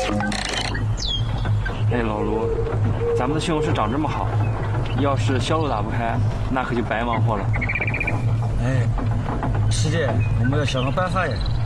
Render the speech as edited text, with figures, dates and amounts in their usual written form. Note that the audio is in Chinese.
哎，老卢，咱们的西红柿长这么好，要是销路打不开，那可就白忙活了。 哎，师姐，我们要想个办法呀。